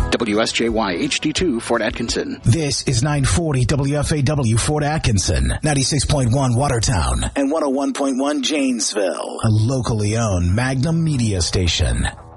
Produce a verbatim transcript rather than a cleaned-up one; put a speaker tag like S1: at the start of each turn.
S1: W S J Y H D two, Fort Atkinson.
S2: This is nine forty W F A W, Fort Atkinson, ninety-six point one Watertown, and one oh one point one Janesville, a locally owned Magnum media station.